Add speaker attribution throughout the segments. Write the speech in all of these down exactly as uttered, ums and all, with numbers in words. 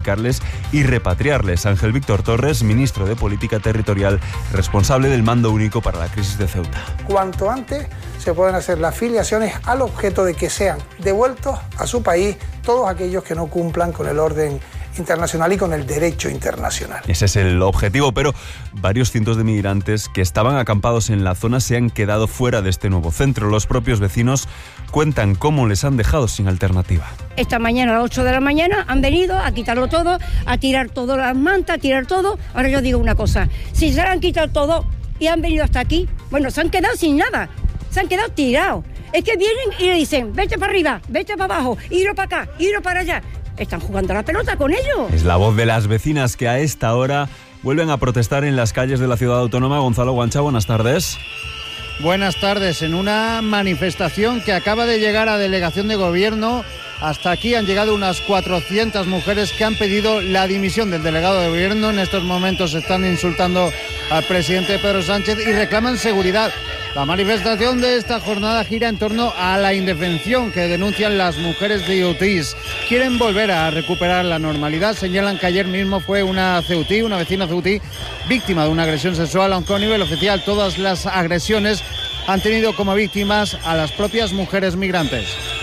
Speaker 1: ubicarles y repatriarles. Ángel Víctor Torres, ministro de Política Territorial, responsable del mando único para la crisis de Ceuta.
Speaker 2: Cuanto antes se pueden hacer las filiaciones al objeto de que sean devueltos a su país todos aquellos que no cumplan con el orden internacional y con el derecho internacional.
Speaker 1: Ese es el objetivo, pero varios cientos de migrantes que estaban acampados en la zona se han quedado fuera de este nuevo centro. Los propios vecinos cuentan cómo les han dejado sin alternativa.
Speaker 3: Esta mañana a las ocho de la mañana han venido a quitarlo todo, a tirar todas las mantas, a tirar todo. Ahora yo digo una cosa, si se han quitado todo y han venido hasta aquí, bueno, se han quedado sin nada, se han quedado tirados. Es que vienen y le dicen, vete para arriba, vete para abajo, iro para acá, iro para allá. Están jugando a la pelota con ellos.
Speaker 1: Es la voz de las vecinas que a esta hora vuelven a protestar en las calles de la ciudad autónoma. Gonzalo Guancha, buenas tardes.
Speaker 4: Buenas tardes. En una manifestación que acaba de llegar a delegación de gobierno, hasta aquí han llegado unas cuatrocientas mujeres que han pedido la dimisión del delegado de gobierno. En estos momentos están insultando al presidente Pedro Sánchez y reclaman seguridad. La manifestación de esta jornada gira en torno a la indefensión que denuncian las mujeres de Utís. Quieren volver a recuperar la normalidad. Señalan que ayer mismo fue una ceutí, una vecina ceutí, víctima de una agresión sexual, aunque a nivel oficial todas las agresiones han tenido como víctimas a las propias mujeres migrantes.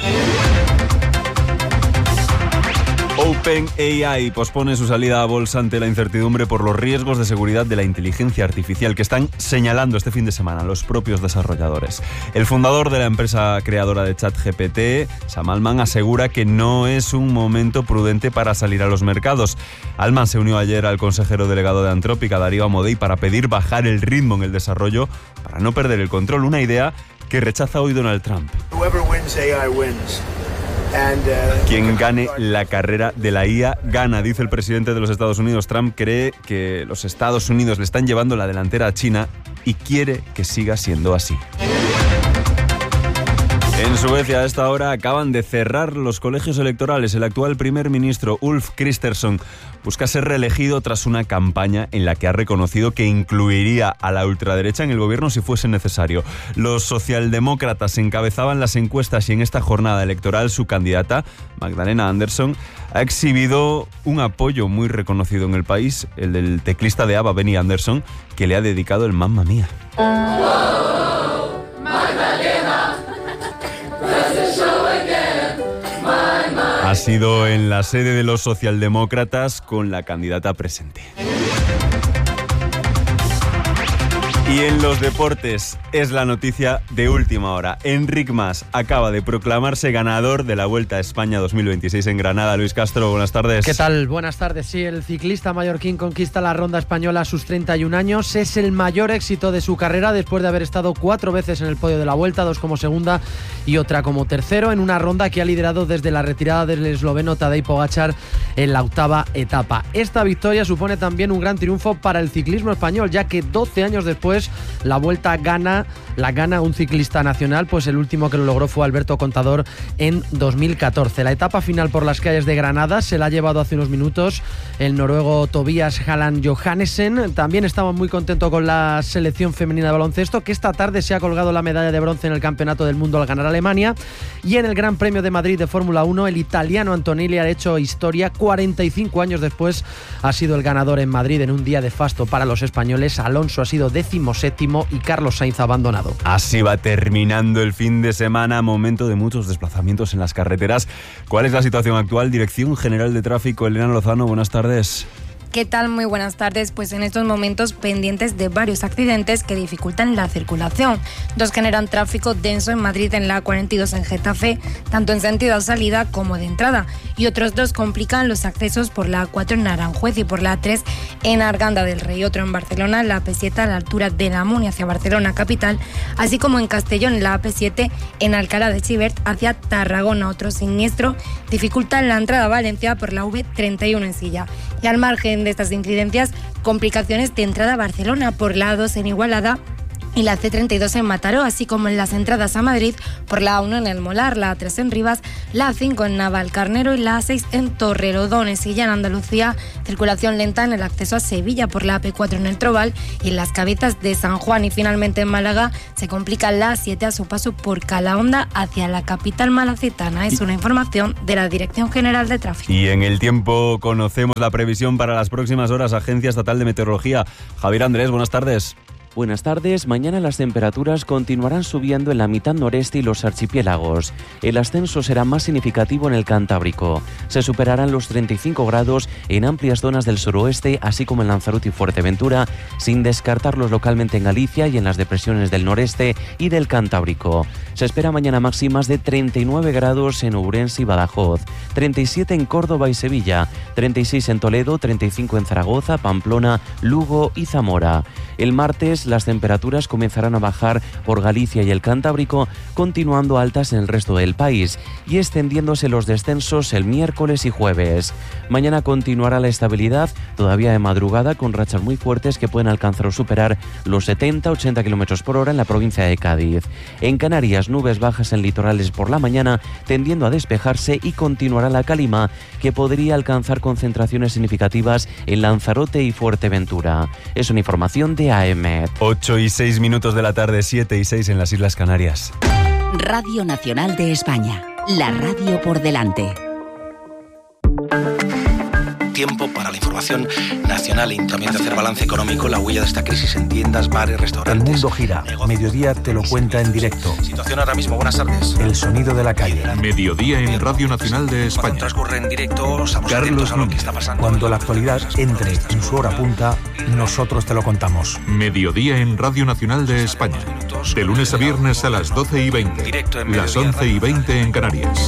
Speaker 1: OpenAI pospone su salida a bolsa ante la incertidumbre por los riesgos de seguridad de la inteligencia artificial que están señalando este fin de semana los propios desarrolladores. El fundador de la empresa creadora de ChatGPT, Sam Altman, asegura que no es un momento prudente para salir a los mercados. Altman se unió ayer al consejero delegado de Antrópica, Darío Amodei, para pedir bajar el ritmo en el desarrollo para no perder el control, una idea que rechaza hoy Donald Trump.
Speaker 5: Whoever wins A I wins.
Speaker 1: Quien gane la carrera de la I A gana, dice el presidente de los Estados Unidos. Trump cree que los Estados Unidos le están llevando la delantera a China y quiere que siga siendo así. En Suecia, a esta hora, acaban de cerrar los colegios electorales. El actual primer ministro, Ulf Kristersson, busca ser reelegido tras una campaña en la que ha reconocido que incluiría a la ultraderecha en el gobierno si fuese necesario. Los socialdemócratas encabezaban las encuestas y en esta jornada electoral su candidata, Magdalena Andersson, ha exhibido un apoyo muy reconocido en el país, el del teclista de ABBA, Benny Andersson, que le ha dedicado el Mamma Mía.
Speaker 6: Oh, Magdalena.
Speaker 1: Ha sido en la sede de los socialdemócratas con la candidata presente. Y en los deportes es la noticia de última hora. Enric Mas acaba de proclamarse ganador de la Vuelta a España dos mil veintiséis en Granada. Luis Castro, buenas tardes.
Speaker 7: ¿Qué tal? Buenas tardes. Sí, el ciclista mallorquín conquista la Ronda Española a sus treinta y un años. Es el mayor éxito de su carrera después de haber estado cuatro veces en el podio de la Vuelta, dos como segunda y otra como tercero, en una ronda que ha liderado desde la retirada del esloveno Tadej Pogačar en la octava etapa. Esta victoria supone también un gran triunfo para el ciclismo español, ya que doce años después la Vuelta gana, la gana un ciclista nacional, pues el último que lo logró fue Alberto Contador en dos mil catorce. La etapa final por las calles de Granada se la ha llevado hace unos minutos el noruego Tobias Halland Johannesen. También estaba muy contento con la selección femenina de baloncesto, que esta tarde se ha colgado la medalla de bronce en el Campeonato del Mundo al ganar a Alemania. Y en el Gran Premio de Madrid de Fórmula uno, el italiano Antonelli ha hecho historia. cuarenta y cinco años después ha sido el ganador en Madrid en un día de fasto para los españoles. Alonso ha sido décimo séptimo y Carlos Sainz abandonado.
Speaker 1: Así va terminando el fin de semana, momento de muchos desplazamientos en las carreteras. ¿Cuál es la situación actual? Dirección General de Tráfico, Elena Lozano, buenas tardes.
Speaker 8: ¿Qué tal? Muy buenas tardes. Pues en estos momentos pendientes de varios accidentes que dificultan la circulación. Dos generan tráfico denso en Madrid en la A cuarenta y dos en Getafe, tanto en sentido salida como de entrada. Y otros dos complican los accesos por la A cuatro en Aranjuez y por la A tres en Arganda del Rey. Otro en Barcelona, la A P siete a la altura de la Muni hacia Barcelona capital, así como en Castellón la A P siete en Alcalá de Xivert hacia Tarragona. Otro siniestro dificulta la entrada a Valencia por la V treinta y uno en Silla. Y al margen de estas incidencias, complicaciones de entrada a Barcelona por la A dos en Igualada y la C treinta y dos en Mataró, así como en las entradas a Madrid por la A uno en El Molar, la A tres en Rivas, la A cinco en Navalcarnero y la A seis en Torrelodones. Y ya en Andalucía, circulación lenta en el acceso a Sevilla por la A P cuatro en El Trobal y en las Cabezas de San Juan. Y finalmente en Málaga se complica la A siete a su paso por Calahonda hacia la capital malacitana. Es una información de la Dirección General de Tráfico.
Speaker 1: Y en el tiempo conocemos la previsión para las próximas horas. Agencia Estatal de Meteorología. Javier Andrés, buenas tardes.
Speaker 9: Buenas tardes. Mañana las temperaturas continuarán subiendo en la mitad noreste y los archipiélagos. El ascenso será más significativo en el Cantábrico. Se superarán los treinta y cinco grados en amplias zonas del suroeste, así como en Lanzarote y Fuerteventura, sin descartarlos localmente en Galicia y en las depresiones del noreste y del Cantábrico. Se espera mañana máximas de treinta y nueve grados en Ourense y Badajoz, treinta y siete en Córdoba y Sevilla, treinta y seis en Toledo, treinta y cinco en Zaragoza, Pamplona, Lugo y Zamora. El martes las temperaturas comenzarán a bajar por Galicia y el Cantábrico, continuando altas en el resto del país y extendiéndose los descensos el miércoles y jueves. Mañana continuará la estabilidad, todavía de madrugada, con rachas muy fuertes que pueden alcanzar o superar los setenta a ochenta kilómetros por hora en la provincia de Cádiz. En Canarias, nubes bajas en litorales por la mañana, tendiendo a despejarse, y continuará la calima, que podría alcanzar concentraciones significativas en Lanzarote y Fuerteventura. Es una información de A M.
Speaker 1: ocho y seis minutos de la tarde, siete y seis en las Islas Canarias.
Speaker 10: Radio Nacional de España, la radio por delante.
Speaker 11: Tiempo para la información nacional y también de hacer balance económico, la huella de esta crisis en tiendas, bares, restaurantes.
Speaker 12: El mundo gira. Negocios. Mediodía te lo cuenta en directo.
Speaker 11: Situación ahora mismo, buenas tardes.
Speaker 12: El sonido de la calle.
Speaker 13: Mediodía en Radio Nacional de España.
Speaker 11: Cuando transcurre en directo, estamos atentos a lo que está pasando.
Speaker 12: Cuando la actualidad entre en su hora punta, nosotros te lo contamos.
Speaker 13: Mediodía en Radio Nacional de España. De lunes a viernes a las doce y veinte. Las once y veinte en Canarias.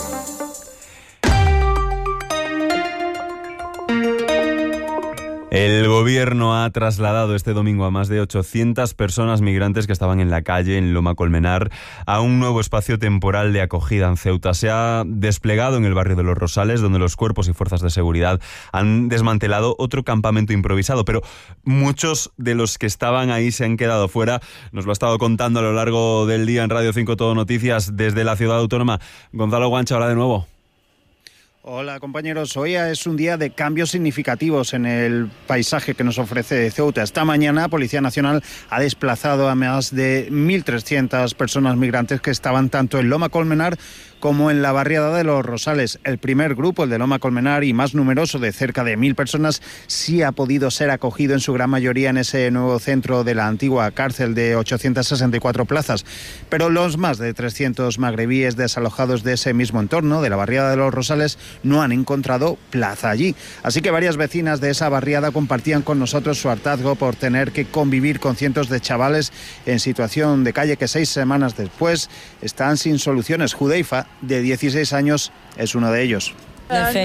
Speaker 1: El gobierno ha trasladado este domingo a más de ochocientas personas migrantes que estaban en la calle en Loma Colmenar a un nuevo espacio temporal de acogida en Ceuta. Se ha desplegado en el barrio de Los Rosales, donde los cuerpos y fuerzas de seguridad han desmantelado otro campamento improvisado, pero muchos de los que estaban ahí se han quedado fuera. Nos lo ha estado contando a lo largo del día en Radio cinco Todo Noticias desde la Ciudad Autónoma. Gonzalo Guancha, hola de nuevo.
Speaker 14: Hola compañeros, hoy es un día de cambios significativos en el paisaje que nos ofrece Ceuta. Esta mañana Policía Nacional ha desplazado a más de mil trescientas personas migrantes que estaban tanto en Loma Colmenar como en la barriada de Los Rosales. El primer grupo, el de Loma Colmenar, y más numeroso, de cerca de mil personas, sí ha podido ser acogido en su gran mayoría en ese nuevo centro de la antigua cárcel de ochocientas sesenta y cuatro plazas. Pero los más de trescientos magrebíes desalojados de ese mismo entorno, de la barriada de Los Rosales, no han encontrado plaza allí. Así que varias vecinas de esa barriada compartían con nosotros su hartazgo por tener que convivir con cientos de chavales en situación de calle que seis semanas después están sin soluciones. Judeifa, de dieciséis años, es uno de ellos. Nos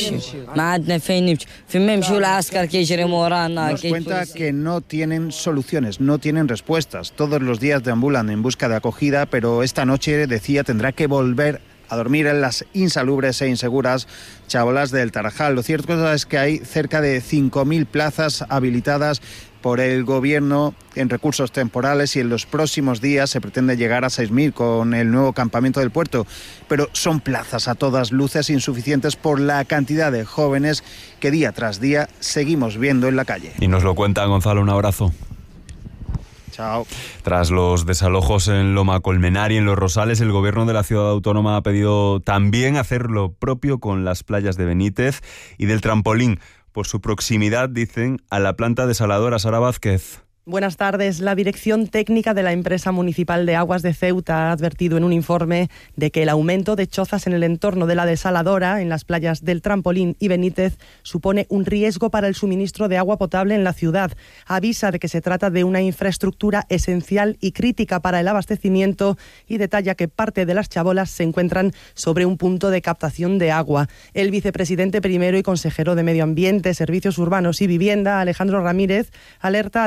Speaker 14: cuenta que no tienen soluciones, no tienen respuestas. Todos los días deambulan en busca de acogida, pero esta noche, decía, tendrá que volver a dormir en las insalubres e inseguras chabolas del Tarajal. Lo cierto es que hay cerca de cinco mil plazas habilitadas por el gobierno en recursos temporales, y en los próximos días se pretende llegar a seis mil con el nuevo campamento del puerto. Pero son plazas a todas luces insuficientes por la cantidad de jóvenes que día tras día seguimos viendo en la calle.
Speaker 1: Y nos lo cuenta Gonzalo, un abrazo.
Speaker 14: Chao.
Speaker 1: Tras los desalojos en Loma Colmenar y en Los Rosales, el gobierno de la ciudad autónoma ha pedido también hacer lo propio con las playas de Benítez y del Trampolín, por su proximidad, dicen, a la planta desaladora. Sara Vázquez.
Speaker 15: Buenas tardes. La Dirección Técnica de la Empresa Municipal de Aguas de Ceuta ha advertido en un informe de que el aumento de chozas en el entorno de la desaladora, en las playas del Trampolín y Benítez, supone un riesgo para el suministro de agua potable en la ciudad. Avisa de que se trata de una infraestructura esencial y crítica para el abastecimiento, y detalla que parte de las chabolas se encuentran sobre un punto de captación de agua. El vicepresidente primero y consejero de Medio Ambiente, Servicios Urbanos y Vivienda, Alejandro Ramírez, alerta además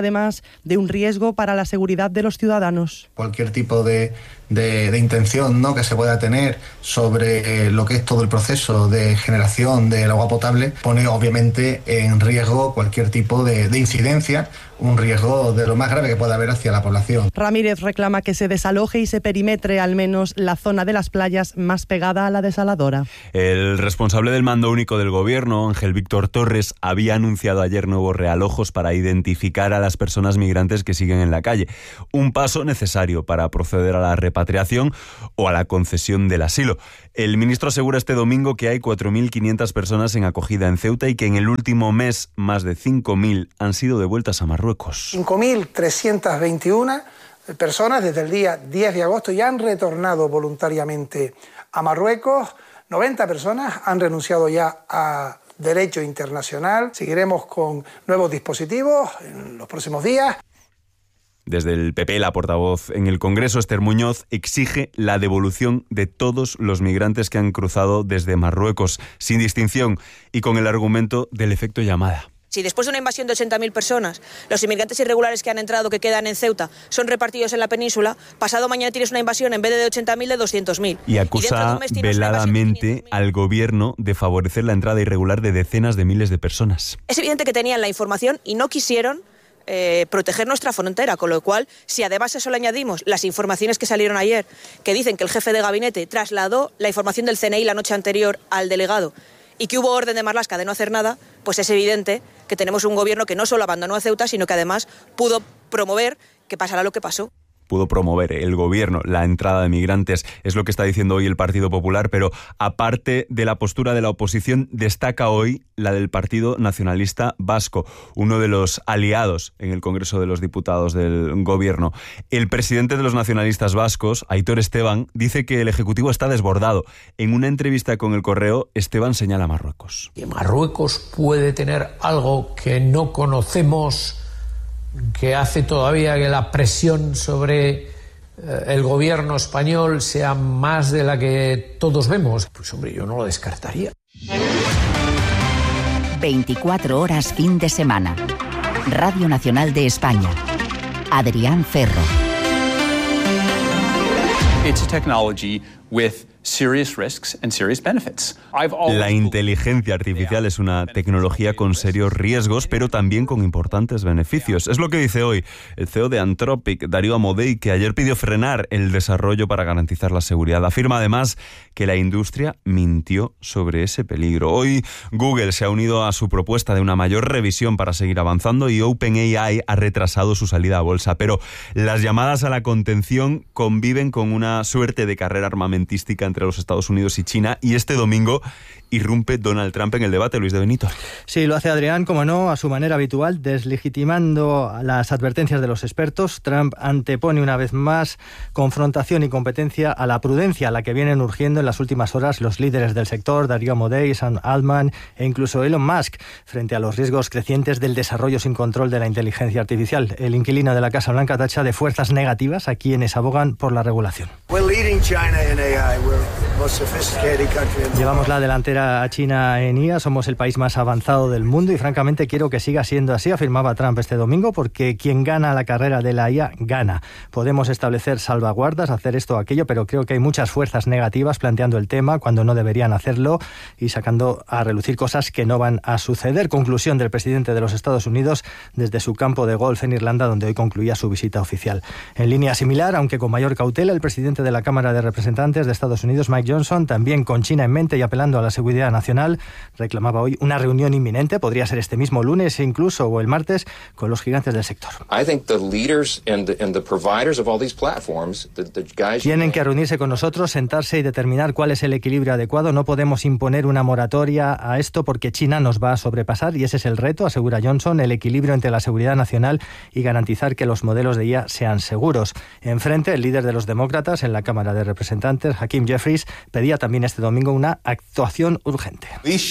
Speaker 15: de un riesgo para la seguridad de los ciudadanos.
Speaker 16: Cualquier tipo de, de, de intención, ¿no?, que se pueda tener sobre eh, lo que es todo el proceso de generación del agua potable pone obviamente en riesgo cualquier tipo de, de incidencia, un riesgo de lo más grave que pueda haber hacia la población.
Speaker 15: Ramírez reclama que se desaloje y se perimetre al menos la zona de las playas más pegada a la desaladora.
Speaker 1: El responsable del mando único del gobierno, Ángel Víctor Torres, había anunciado ayer nuevos realojos para identificar a las personas migrantes que siguen en la calle. Un paso necesario para proceder a la repatriación o a la concesión del asilo. El ministro asegura este domingo que hay cuatro mil quinientas personas en acogida en Ceuta y que en el último mes más de cinco mil han sido devueltas a Marruecos.
Speaker 2: cinco mil trescientas veintiuna personas desde el día diez de agosto ya han retornado voluntariamente a Marruecos. noventa personas han renunciado ya a derecho internacional. Seguiremos con nuevos dispositivos en los próximos días.
Speaker 1: Desde el P P, la portavoz en el Congreso, Esther Muñoz, exige la devolución de todos los migrantes que han cruzado desde Marruecos, sin distinción y con el argumento del efecto llamada.
Speaker 17: Si después de una invasión de ochenta mil personas, los inmigrantes irregulares que han entrado, que quedan en Ceuta, son repartidos en la península, pasado mañana tienes una invasión en vez de ochenta mil de doscientos mil.
Speaker 1: Y acusa y veladamente al gobierno de favorecer la entrada irregular de decenas de miles de personas.
Speaker 17: Es evidente que tenían la información y no quisieron eh, proteger nuestra frontera, con lo cual, si además a eso le añadimos las informaciones que salieron ayer, que dicen que el jefe de gabinete trasladó la información del C N I la noche anterior al delegado y que hubo orden de Marlaska de no hacer nada, pues es evidente que tenemos un gobierno que no solo abandonó a Ceuta, sino que además pudo promover que pasara lo que pasó.
Speaker 1: Pudo promover el gobierno la entrada de migrantes, es lo que está diciendo hoy el Partido Popular, pero aparte de la postura de la oposición, destaca hoy la del Partido Nacionalista Vasco, uno de los aliados en el Congreso de los Diputados del gobierno. El presidente de los nacionalistas vascos, Aitor Esteban, dice que el Ejecutivo está desbordado. En una entrevista con El Correo, Esteban señala a Marruecos.
Speaker 18: Y Marruecos puede tener algo que no conocemos, que hace todavía que la presión sobre eh, el gobierno español sea más de la que todos vemos. Pues hombre, yo no lo descartaría.
Speaker 10: veinticuatro horas fin de semana. Radio Nacional de España. Adrián Ferro.
Speaker 19: It's a technology with serious risks and serious benefits.
Speaker 1: La inteligencia artificial es una tecnología con serios riesgos, pero también con importantes beneficios. Es lo que dice hoy el C E O de Anthropic, Darío Amodei, que ayer pidió frenar el desarrollo para garantizar la seguridad. Afirma además que la industria mintió sobre ese peligro. Hoy Google se ha unido a su propuesta de una mayor revisión para seguir avanzando y OpenAI ha retrasado su salida a bolsa. Pero las llamadas a la contención conviven con una suerte de carrera armamentística entre los Estados Unidos y China, y este domingo irrumpe Donald Trump en el debate. Luis de Benito.
Speaker 20: Sí, lo hace Adrián, como no, a su manera habitual, deslegitimando las advertencias de los expertos. Trump antepone una vez más confrontación y competencia a la prudencia a la que vienen urgiendo en las últimas horas los líderes del sector, Darío Amodei, Sam Altman e incluso Elon Musk, frente a los riesgos crecientes del desarrollo sin control de la inteligencia artificial. El inquilino de la Casa Blanca tacha de fuerzas negativas a quienes abogan por la regulación. Llevamos la delantera a China en I A, somos el país más avanzado del mundo y francamente quiero que siga siendo así, afirmaba Trump este domingo, porque quien gana la carrera de la I A, gana. Podemos establecer salvaguardas, hacer esto o aquello, pero creo que hay muchas fuerzas negativas planteando el tema cuando no deberían hacerlo y sacando a relucir cosas que no van a suceder. Conclusión del presidente de los Estados Unidos desde su campo de golf en Irlanda, donde hoy concluía su visita oficial. En línea similar, aunque con mayor cautela, el presidente de la Cámara de Representantes de Estados Unidos, Mike Johnson, también con China en mente y apelando a la seguridad nacional, reclamaba hoy una reunión inminente, podría ser este mismo lunes incluso o el martes, con los gigantes del sector. Tienen que reunirse con nosotros, sentarse y determinar cuál es el equilibrio adecuado. No podemos imponer una moratoria a esto porque China nos va a sobrepasar y ese es el reto, asegura Johnson, el equilibrio entre la seguridad nacional y garantizar que los modelos de I A sean seguros. Enfrente, el líder de los demócratas en la Cámara de Representantes, Hakeem Jeffries, pedía también este domingo una actuación urgente.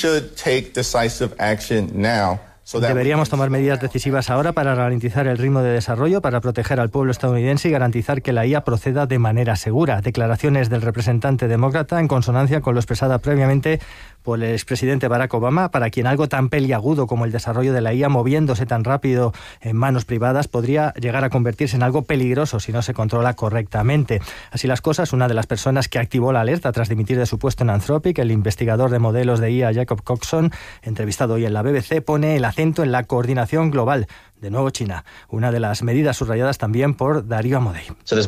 Speaker 20: Deberíamos tomar medidas decisivas ahora para ralentizar el ritmo de desarrollo, para proteger al pueblo estadounidense y garantizar que la I A proceda de manera segura. Declaraciones del representante demócrata en consonancia con lo expresada previamente por por el expresidente Barack Obama, para quien algo tan peliagudo como el desarrollo de la I A moviéndose tan rápido en manos privadas podría llegar a convertirse en algo peligroso si no se controla correctamente. Así las cosas, una de las personas que activó la alerta tras dimitir de su puesto en Anthropic, el investigador de modelos de I A Jacob Coxon, entrevistado hoy en la B B C, pone el acento en la coordinación global. De nuevo China, una de las medidas subrayadas también por Darío Amodei.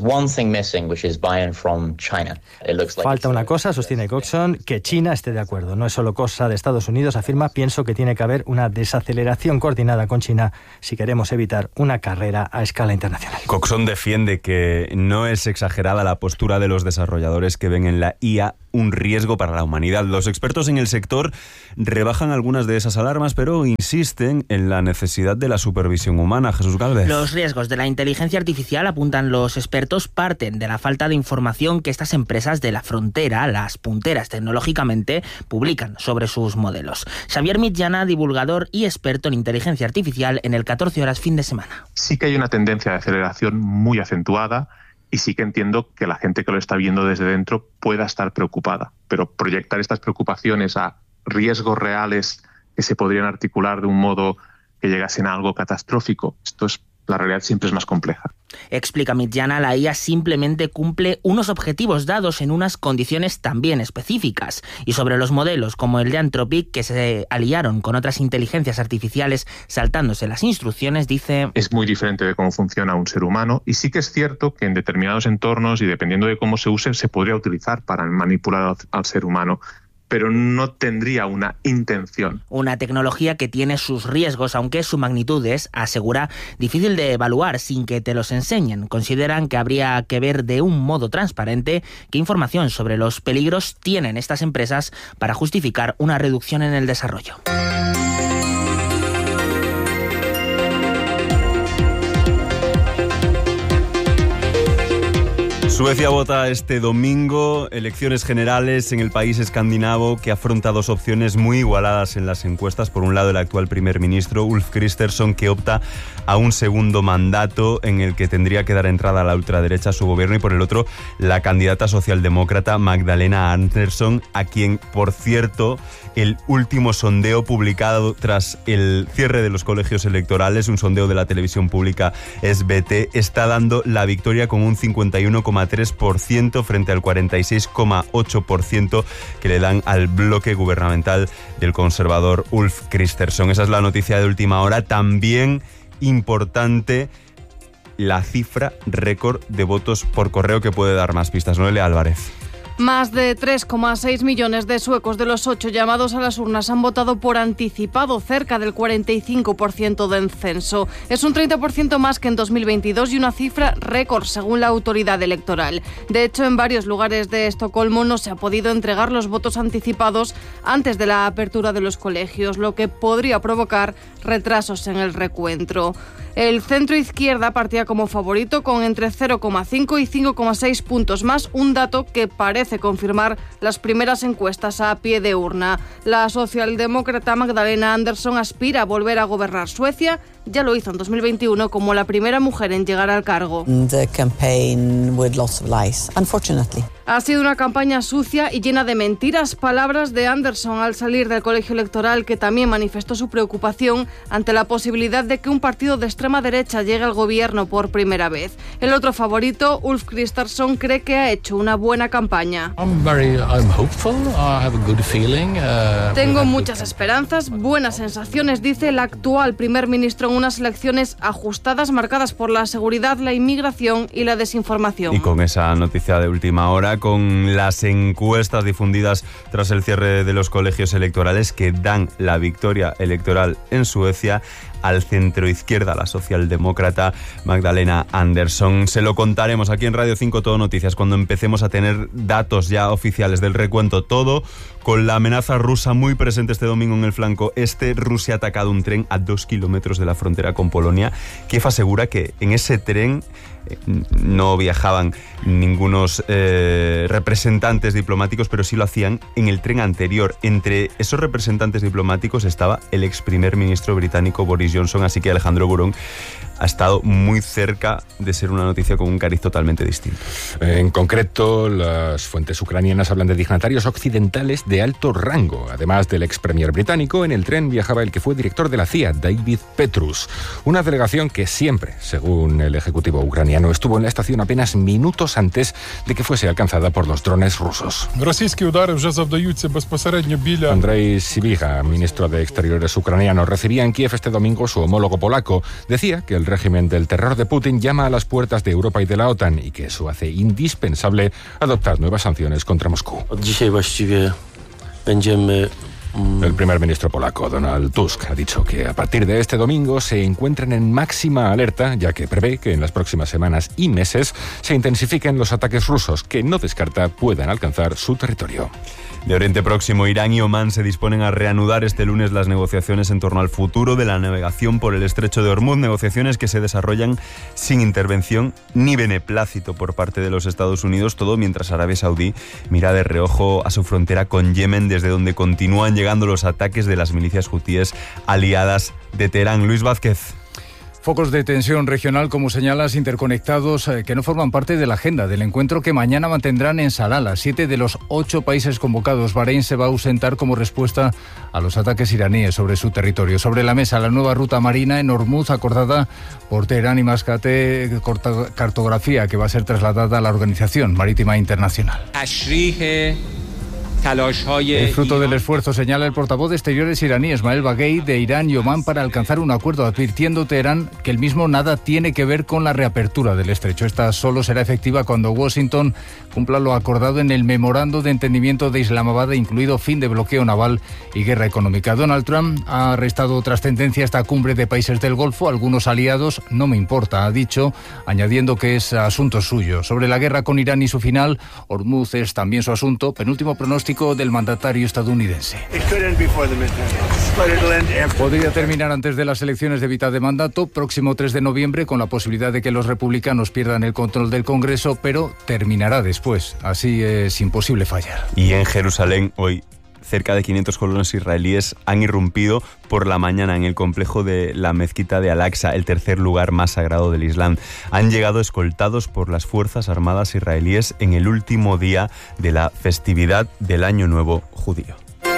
Speaker 20: Falta una cosa, sostiene Coxon, que China esté de acuerdo. No es solo cosa de Estados Unidos, afirma, pienso que tiene que haber una desaceleración coordinada con China si queremos evitar una carrera a escala internacional.
Speaker 1: Coxon defiende que no es exagerada la postura de los desarrolladores que ven en la I A un riesgo para la humanidad. Los expertos en el sector rebajan algunas de esas alarmas, pero insisten en la necesidad de la supervisión humana. Jesús Gálvez.
Speaker 21: Los riesgos de la inteligencia artificial, apuntan los expertos, parten de la falta de información que estas empresas de la frontera, las punteras tecnológicamente, publican sobre sus modelos. Xavier Mitjana, divulgador y experto en inteligencia artificial en el catorce horas fin de semana.
Speaker 22: Sí que hay una tendencia de aceleración muy acentuada, y sí que entiendo que la gente que lo está viendo desde dentro pueda estar preocupada, pero proyectar estas preocupaciones a riesgos reales que se podrían articular de un modo que llegasen a algo catastrófico, esto es, la realidad siempre es más compleja.
Speaker 21: Explica Mitjana, la I A simplemente cumple unos objetivos dados en unas condiciones también específicas. Y sobre los modelos como el de Anthropic, que se aliaron con otras inteligencias artificiales saltándose las instrucciones, dice:
Speaker 22: es muy diferente de cómo funciona un ser humano, y sí que es cierto que en determinados entornos y dependiendo de cómo se use, se podría utilizar para manipular al, al ser humano, pero no tendría una intención.
Speaker 21: Una tecnología que tiene sus riesgos, aunque su magnitud es, asegura, difícil de evaluar sin que te los enseñen. Consideran que habría que ver de un modo transparente qué información sobre los peligros tienen estas empresas para justificar una reducción en el desarrollo.
Speaker 1: Suecia vota este domingo elecciones generales en el país escandinavo que afronta dos opciones muy igualadas en las encuestas. Por un lado, el actual primer ministro Ulf Kristersson, que opta a un segundo mandato en el que tendría que dar entrada a la ultraderecha a su gobierno, y por el otro, la candidata socialdemócrata Magdalena Andersson, a quien, por cierto, el último sondeo publicado tras el cierre de los colegios electorales, un sondeo de la televisión pública S B T, está dando la victoria con un cincuenta y uno coma tres por ciento frente al cuarenta y seis coma ocho por ciento que le dan al bloque gubernamental del conservador Ulf Kristersson. Esa es la noticia de última hora. También importante la cifra récord de votos por correo, que puede dar más pistas. Noelia Álvarez.
Speaker 23: Más de tres coma seis millones de suecos de los ocho llamados a las urnas han votado por anticipado, cerca del cuarenta y cinco por ciento del censo. Es un treinta por ciento más que en dos mil veintidós y una cifra récord según la autoridad electoral. De hecho, en varios lugares de Estocolmo no se ha podido entregar los votos anticipados antes de la apertura de los colegios, lo que podría provocar retrasos en el recuento. El centro izquierda partía como favorito con entre cero coma cinco y cinco coma seis puntos más, un dato que parece confirmar las primeras encuestas a pie de urna. La socialdemócrata Magdalena Andersson aspira a volver a gobernar Suecia. Ya lo hizo en dos mil veintiuno como la primera mujer en llegar al cargo.
Speaker 24: The campaign with lots of lies, unfortunately.
Speaker 23: Ha sido una campaña sucia y llena de mentiras. Palabras de Andersson al salir del colegio electoral, que también manifestó su preocupación ante la posibilidad de que un partido de extrema derecha llegue al gobierno por primera vez. El otro favorito, Ulf Kristersson, cree que ha hecho una buena campaña.
Speaker 18: I'm very, I'm hopeful. I have a good feeling. Uh,
Speaker 23: Tengo muchas esperanzas, buenas sensaciones, dice el actual primer ministro en unas elecciones ajustadas marcadas por la seguridad, la inmigración y la desinformación.
Speaker 1: Y con esa noticia de última hora, con las encuestas difundidas tras el cierre de los colegios electorales que dan la victoria electoral en Suecia al centroizquierda, la socialdemócrata Magdalena Andersson. Se lo contaremos aquí en Radio cinco Todo Noticias cuando empecemos a tener datos ya oficiales del recuento, todo con la amenaza rusa muy presente este domingo en el flanco este. Rusia ha atacado un tren a dos kilómetros de la frontera con Polonia. Kiev asegura que en ese tren eh, no viajaban ningunos eh, representantes diplomáticos, pero sí lo hacían en el tren anterior. Entre esos representantes diplomáticos estaba el ex primer ministro británico Boris Johnson, así que Alejandro Burón, ha estado muy cerca de ser una noticia con un cariz totalmente distinto.
Speaker 3: En concreto, las fuentes ucranianas hablan de dignatarios occidentales de alto rango. Además del ex premier británico, en el tren viajaba el que fue director de la C I A, David Petrus. Una delegación que siempre, según el ejecutivo ucraniano, estuvo en la estación apenas minutos antes de que fuese alcanzada por los drones rusos. Andrei Sybiha, ministro de Exteriores ucraniano, recibía en Kiev este domingo su homólogo polaco. Decía que el régimen del terror de Putin llama a las puertas de Europa y de la OTAN y que eso hace indispensable adoptar nuevas sanciones contra Moscú. El primer ministro polaco, Donald Tusk, ha dicho que a partir de este domingo se encuentran en máxima alerta, ya que prevé que en las próximas semanas y meses se intensifiquen los ataques rusos, que no descarta puedan alcanzar su territorio.
Speaker 1: De Oriente Próximo, Irán y Omán se disponen a reanudar este lunes las negociaciones en torno al futuro de la navegación por el estrecho de Hormuz, negociaciones que se desarrollan sin intervención ni beneplácito por parte de los Estados Unidos, todo mientras Arabia Saudí mira de reojo a su frontera con Yemen, desde donde continúan llegando los ataques de las milicias hutíes aliadas de Teherán. Luis Vázquez.
Speaker 4: Focos de tensión regional, como señalas, interconectados, eh, que no forman parte de la agenda del encuentro que mañana mantendrán en Salalah. Siete de los ocho países convocados. Bahrein se va a ausentar como respuesta a los ataques iraníes sobre su territorio. Sobre la mesa, la nueva ruta marina en Hormuz, acordada por Teherán y Mascate, cartografía que va a ser trasladada a la Organización Marítima Internacional. Es fruto del esfuerzo, señala el portavoz de Exteriores iraní, Esmael Baghei, de Irán y Omán para alcanzar un acuerdo, advirtiendo Teherán que el mismo nada tiene que ver con la reapertura del estrecho. Esta solo será efectiva cuando Washington cumpla lo acordado en el memorando de entendimiento de Islamabad, incluido fin de bloqueo naval y guerra económica. Donald Trump ha arrestado trascendencia esta cumbre de países del Golfo. Algunos aliados, no me importa, ha dicho, añadiendo que es asunto suyo. Sobre la guerra con Irán y su final, Hormuz es también su asunto. Penúltimo pronóstico del mandatario estadounidense. Podría terminar antes de las elecciones de mitad de mandato, próximo tres de noviembre, con la posibilidad de que los republicanos pierdan el control del Congreso, pero terminará después. Así es imposible fallar.
Speaker 1: Y en Jerusalén hoy cerca de quinientos colonos israelíes han irrumpido por la mañana en el complejo de la mezquita de Al-Aqsa, el tercer lugar más sagrado del Islam. Han llegado escoltados por las Fuerzas Armadas israelíes en el último día de la festividad del Año Nuevo judío.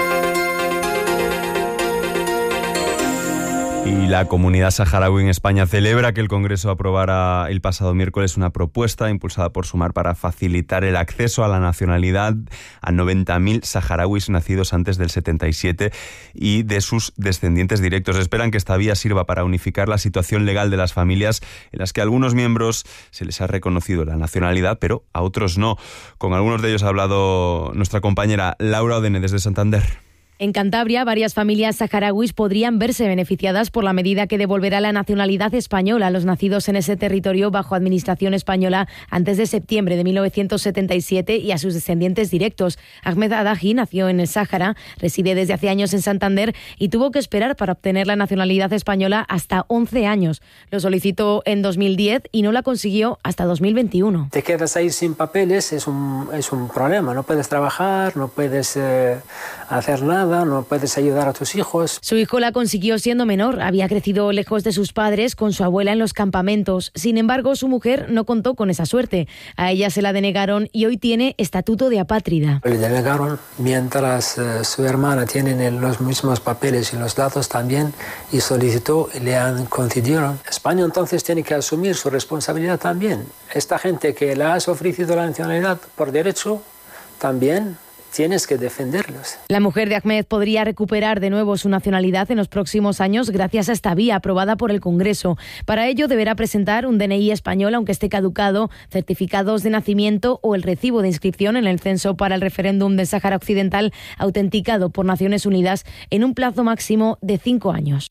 Speaker 1: Y la comunidad saharaui en España celebra que el Congreso aprobara el pasado miércoles una propuesta impulsada por Sumar para facilitar el acceso a la nacionalidad a noventa mil saharauis nacidos antes del setenta y siete y de sus descendientes directos. Esperan que esta vía sirva para unificar la situación legal de las familias en las que a algunos miembros se les ha reconocido la nacionalidad, pero a otros no. Con algunos de ellos ha hablado nuestra compañera Laura Odene desde Santander.
Speaker 5: En Cantabria, varias familias saharauis podrían verse beneficiadas por la medida que devolverá la nacionalidad española a los nacidos en ese territorio bajo administración española antes de septiembre de mil novecientos setenta y siete y a sus descendientes directos. Ahmed Adahi nació en el Sáhara, reside desde hace años en Santander y tuvo que esperar para obtener la nacionalidad española hasta once años. Lo solicitó en dos mil diez y no la consiguió hasta dos mil veintiuno.
Speaker 6: Te quedas ahí sin papeles, es un, es un problema. No puedes trabajar, no puedes eh, hacer nada. No puedes ayudar a tus hijos.
Speaker 5: Su hijo la consiguió siendo menor. Había crecido lejos de sus padres con su abuela en los campamentos. Sin embargo, su mujer no contó con esa suerte. A ella se la denegaron y hoy tiene estatuto de apátrida.
Speaker 6: Le denegaron mientras eh, su hermana tiene los mismos papeles y los datos también y solicitó y le han concedido. España entonces tiene que asumir su responsabilidad también. Esta gente que le has ofrecido la nacionalidad por derecho también tienes que defenderlos.
Speaker 5: La mujer de Ahmed podría recuperar de nuevo su nacionalidad en los próximos años gracias a esta vía aprobada por el Congreso. Para ello deberá presentar un D N I español aunque esté caducado, certificados de nacimiento o el recibo de inscripción en el censo para el referéndum del Sáhara Occidental autenticado por Naciones Unidas en un plazo máximo de cinco años.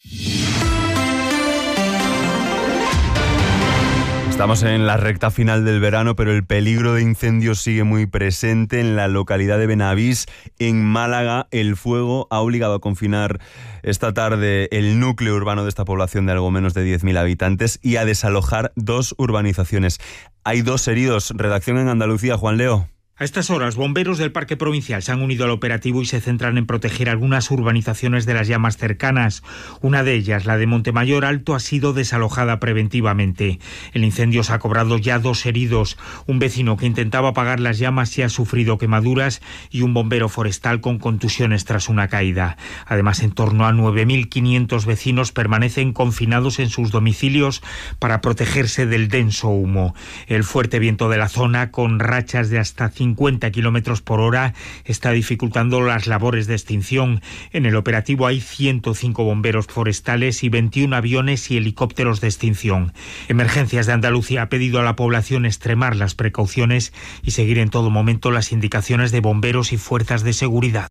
Speaker 1: Estamos en la recta final del verano, pero el peligro de incendios sigue muy presente en la localidad de Benavís, en Málaga. El fuego ha obligado a confinar esta tarde el núcleo urbano de esta población de algo menos de diez mil habitantes y a desalojar dos urbanizaciones. Hay dos heridos. Redacción en Andalucía, Juan Leo.
Speaker 7: A estas horas, bomberos del Parque Provincial se han unido al operativo y se centran en proteger algunas urbanizaciones de las llamas cercanas. Una de ellas, la de Montemayor Alto, ha sido desalojada preventivamente. El incendio se ha cobrado ya dos heridos. Un vecino que intentaba apagar las llamas sí ha sufrido quemaduras y un bombero forestal con contusiones tras una caída. Además, en torno a nueve mil quinientos vecinos permanecen confinados en sus domicilios para protegerse del denso humo. El fuerte viento de la zona, con rachas de hasta cincuenta kilómetros por hora, está dificultando las labores de extinción. En el operativo hay ciento cinco bomberos forestales y veintiún aviones y helicópteros de extinción. Emergencias de Andalucía ha pedido a la población extremar las precauciones y seguir en todo momento las indicaciones de bomberos y fuerzas de seguridad.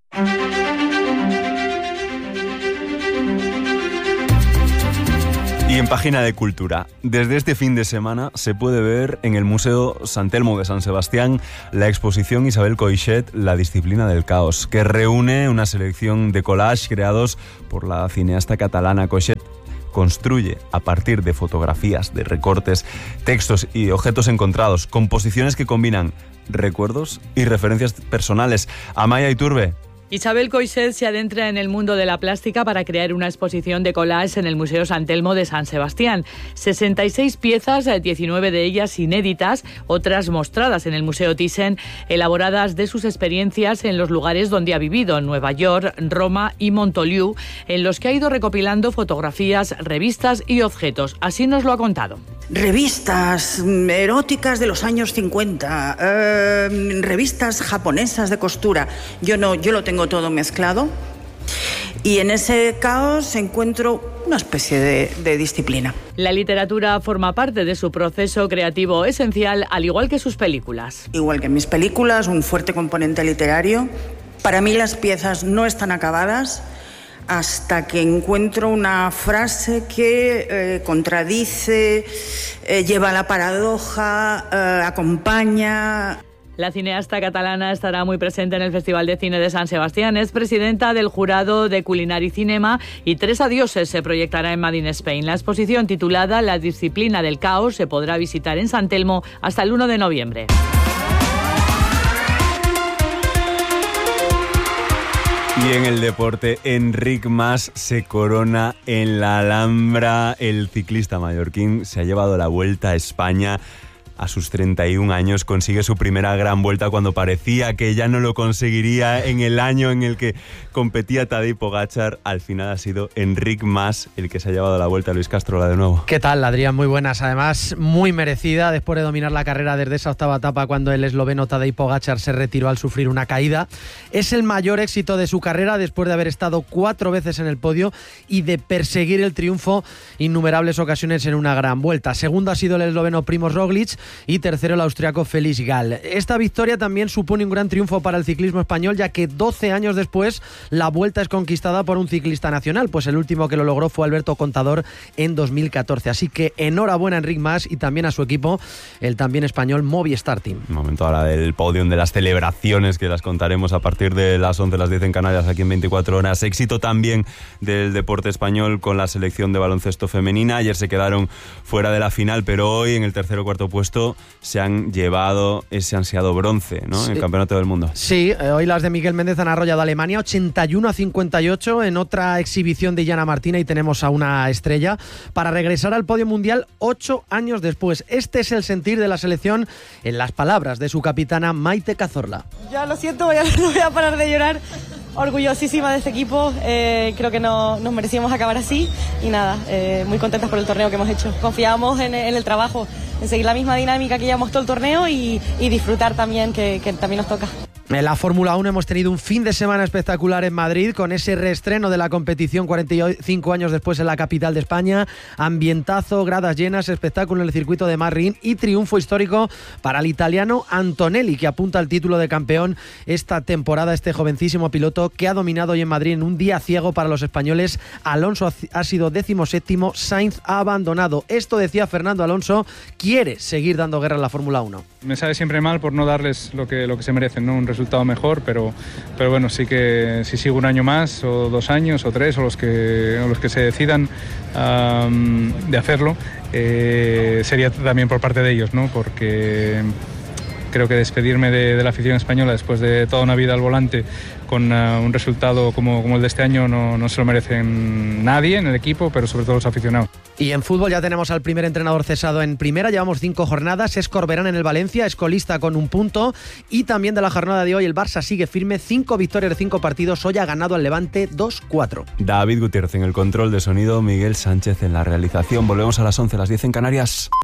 Speaker 1: Y en página de cultura, desde este fin de semana se puede ver en el Museo Sant Telmo de San Sebastián la exposición Isabel Coixet, La disciplina del caos, que reúne una selección de collages creados por la cineasta catalana. Coixet construye a partir de fotografías, de recortes, textos y objetos encontrados, composiciones que combinan recuerdos y referencias personales. Amaya Iturbe.
Speaker 8: Isabel Coixet se adentra en el mundo de la plástica para crear una exposición de collages en el Museo Sant Telmo de San Sebastián. sesenta y seis piezas, diecinueve de ellas inéditas, otras mostradas en el Museo Thyssen, elaboradas de sus experiencias en los lugares donde ha vivido, en Nueva York, Roma y Montoliu, en los que ha ido recopilando fotografías, revistas y objetos. Así nos lo ha contado.
Speaker 9: Revistas eróticas de los años cincuenta, eh, revistas japonesas de costura. Yo no, yo lo tengo todo mezclado y en ese caos encuentro una especie de, de disciplina.
Speaker 8: La literatura forma parte de su proceso creativo esencial, al igual que sus películas.
Speaker 9: Igual que en mis películas, un fuerte componente literario. Para mí las piezas no están acabadas hasta que encuentro una frase que eh, contradice, eh, lleva a la paradoja, eh, acompaña.
Speaker 8: La cineasta catalana estará muy presente en el Festival de Cine de San Sebastián. Es presidenta del jurado de Culinari Cinema y Tres adioses se proyectará en Made in Spain. La exposición, titulada La disciplina del caos, se podrá visitar en Sant Telmo hasta el uno de noviembre.
Speaker 1: Y en el deporte, Enric Mas se corona en la Alhambra. El ciclista mallorquín se ha llevado la Vuelta a España. A sus treinta y un años consigue su primera gran vuelta cuando parecía que ya no lo conseguiría en el año en el que competía Tadej Pogačar. Al final ha sido Enric Mas el que se ha llevado la vuelta. Luis Castro, de nuevo.
Speaker 11: ¿Qué tal, Adrián? Muy buenas. Además, muy merecida después de dominar la carrera desde esa octava etapa cuando el esloveno Tadej Pogačar se retiró al sufrir una caída. Es el mayor éxito de su carrera después de haber estado cuatro veces en el podio y de perseguir el triunfo innumerables ocasiones en una gran vuelta. Segundo ha sido el esloveno Primož Roglič y tercero el austriaco Felix Gall. Esta victoria también supone un gran triunfo para el ciclismo español, ya que doce años después la vuelta es conquistada por un ciclista nacional, pues el último que lo logró fue Alberto Contador en dos mil catorce. Así que enhorabuena a Enric Mas y también a su equipo, el también español Movistar Team.
Speaker 1: Un momento ahora del podium, de las celebraciones, que las contaremos a partir de las once, las diez en Canarias, aquí en veinticuatro horas. Éxito también del deporte español con la selección de baloncesto femenina. Ayer se quedaron fuera de la final, pero hoy en el tercer o cuarto puesto se han llevado ese ansiado bronce, ¿no? Sí. En el Campeonato del Mundo.
Speaker 11: Sí, eh, hoy las de Miguel Méndez han arrollado a Alemania ochenta y uno a cincuenta y ocho en otra exhibición de Illana Martina, y tenemos a una estrella para regresar al podio mundial ocho años después. Este es el sentir de la selección en las palabras de su capitana Maite Cazorla.
Speaker 25: Ya lo siento, voy a, no voy a parar de llorar. Orgullosísima de este equipo, eh, creo que no, nos merecíamos acabar así y nada, eh, muy contentas por el torneo que hemos hecho. Confiábamos en, en el trabajo, en seguir la misma dinámica que llevamos todo el torneo y, y disfrutar también, que, que también nos toca.
Speaker 11: En la Fórmula uno hemos tenido un fin de semana espectacular en Madrid, con ese reestreno de la competición cuarenta y cinco años después en la capital de España. Ambientazo, gradas llenas, espectáculo en el circuito de Marrin y triunfo histórico para el italiano Antonelli, que apunta al título de campeón esta temporada. Este jovencísimo piloto que ha dominado hoy en Madrid en un día ciego para los españoles. Alonso ha sido decimoséptimo, Sainz ha abandonado. Esto decía Fernando Alonso, quiere seguir dando guerra en la Fórmula uno.
Speaker 26: Me sabe siempre mal por no darles lo que, lo que se merecen, ¿no? Un resultado mejor, pero, pero bueno, sí que si sigo un año más, o dos años, o tres, o los que, o los que se decidan um, de hacerlo, eh, sería también por parte de ellos, ¿no? Porque creo que despedirme de, de la afición española después de toda una vida al volante con uh, un resultado como, como el de este año no, no se lo merecen nadie en el equipo, pero sobre todo los aficionados.
Speaker 11: Y en fútbol ya tenemos al primer entrenador cesado en primera, llevamos cinco jornadas, es Corberán en el Valencia, es colista con un punto, y también de la jornada de hoy el Barça sigue firme, cinco victorias de cinco partidos, hoy ha ganado al Levante dos cuatro.
Speaker 1: David Gutiérrez en el control de sonido, Miguel Sánchez en la realización. Volvemos a las once, las diez en Canarias.